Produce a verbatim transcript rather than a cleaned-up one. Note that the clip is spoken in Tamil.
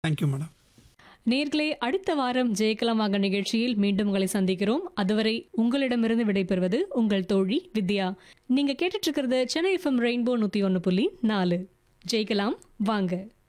Thank you madam. நேர்களே, அடுத்த வாரம் ஜெயக்கலமாக நிகழ்ச்சியில் மீண்டும் உங்களை சந்திக்கிறோம். அதுவரை உங்களிடமிருந்து விடைபெறுவது உங்கள் தோழி வித்யா. நீங்க கேட்டுட்டு இருக்கிறது சென்னை எஃப்எம் ரெயின்போ நூத்தி ஒன்னு புள்ளி நாலு. ஜெயிக்கலாம் வாங்க.